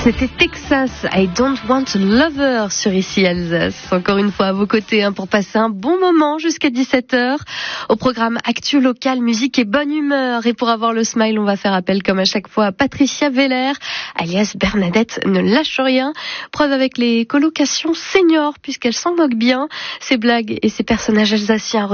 C'était Texas, I Don't Want a Lover sur Ici Alsace. Encore une fois à vos côtés pour passer un bon moment jusqu'à 17h. Au programme Actu Local, musique et bonne humeur. Et pour avoir le smile, on va faire appel comme à chaque fois à Patricia Veller, alias Bernadette ne lâche rien. Preuve avec les colocations seniors puisqu'elle s'en moque bien. Ses blagues et ses personnages alsaciens